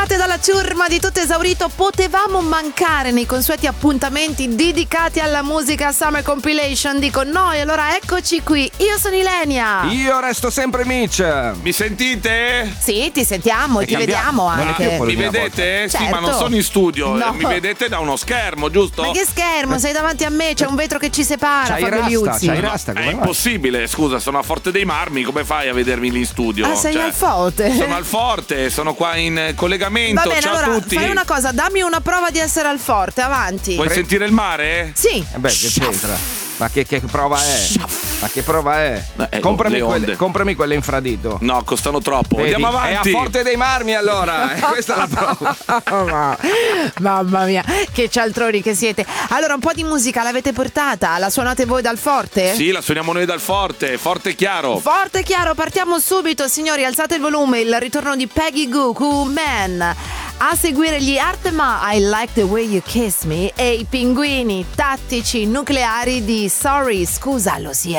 Dalla ciurma di tutto esaurito, potevamo mancare nei consueti appuntamenti dedicati alla musica Summer Compilation. Dico noi, allora eccoci qui. Io sono Ilenia. Io resto sempre Mitch. Mi sentite? Sì, ti sentiamo, ti vediamo anche. Mi vedete? Certo. Sì, ma non sono in studio. No. Mi vedete da uno schermo, giusto? Ma che schermo? Sei davanti a me, c'è un vetro che ci separa. Fabio Liuzzi. C'hai rasta, È come vai? impossibile, scusa, sono a Forte dei Marmi, come fai a vedermi lì in studio? Ah, sei al Forte? Sono al Forte, sono qua in collegamento. Va bene, Ciao allora a tutti. fai una cosa, dammi una prova di essere al Forte, avanti. Vuoi sentire il mare? Sì. Beh, che c'entra? Ma che prova è? Ma che prova è? Comprami quelle infradito. No, costano troppo. Vedi? Andiamo avanti. È a Forte dei Marmi allora. Questa è la prova. Mamma mia, che cialtroni che siete. Allora, un po' di musica l'avete portata? La suonate voi dal Forte? Sì, la suoniamo noi dal Forte, forte e chiaro. Forte e chiaro, partiamo subito, signori, alzate il volume, il ritorno di Peggy Goo, Man. A seguire gli Artema, I Like the Way You Kiss Me, e i pinguini tattici nucleari di Sorry, scusa, lo siete.